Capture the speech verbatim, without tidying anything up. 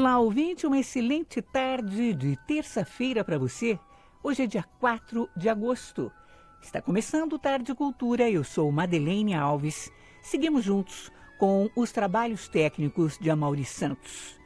Olá, ouvinte, uma excelente tarde de terça-feira para você. Hoje é dia quatro de agosto. Está começando o Tarde Cultura, eu sou Madeleine Alves. Seguimos juntos com os trabalhos técnicos de Amaury Santos.